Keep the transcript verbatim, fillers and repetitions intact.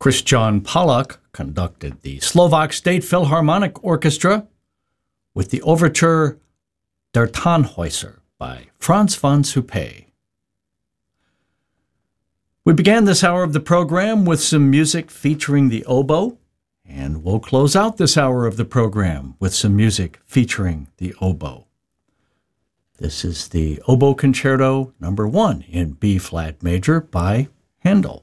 Christian Pollack conducted the Slovak State Philharmonic Orchestra with the overture Der Tannhäuser by Franz von Suppé. We began this hour of the program with some music featuring the oboe, and we'll close out this hour of the program with some music featuring the oboe. This is the Oboe Concerto number one in B-flat major by Handel.